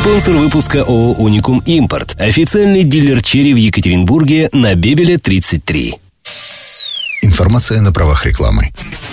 Спонсор выпуска ООО «Уникум Импорт». Официальный дилер черри в Екатеринбурге на Бебеля 33. Информация на правах рекламы.